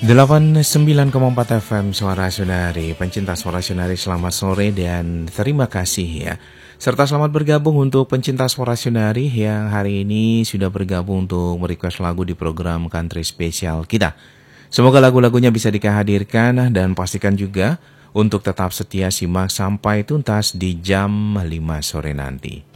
89,4 FM Suara Sunari. Pencinta Suara Sunari, selamat sore dan terima kasih ya. Serta selamat bergabung untuk pencinta Suara Sunari yang hari ini sudah bergabung untuk merequest lagu di program Country Spesial kita. Semoga lagu-lagunya bisa dihadirkan dan pastikan juga untuk tetap setia simak sampai tuntas di jam 5 sore nanti.